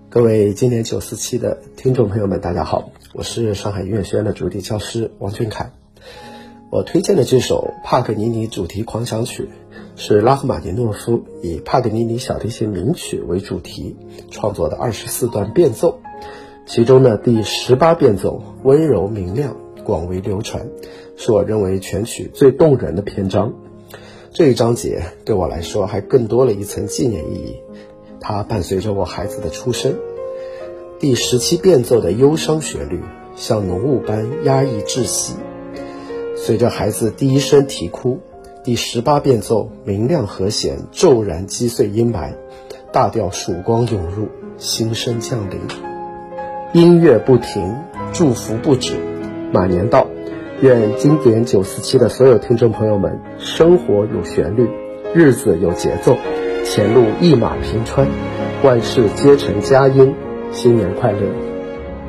各位今年947的听众朋友们，大家好，我是上海音乐学院的主题教师王俊凯。我推荐的这首帕格尼尼主题狂想曲是拉赫玛尼诺夫以帕格尼尼小提琴名曲为主题创作的24段变奏，其中的第18变奏温柔明亮，广为流传，是我认为全曲最动人的篇章。这一章节对我来说还更多了一层纪念意义，它伴随着我孩子的出生。第17变奏的忧伤旋律像浓雾般压抑窒息，随着孩子第一声啼哭，第18变奏明亮和弦骤然击碎阴霾，大调曙光涌入，新生降临。音乐不停，祝福不止。马年到，愿经典947的所有听众朋友们，生活有旋律，日子有节奏，前路一马平川，万事皆成佳音，新年快乐。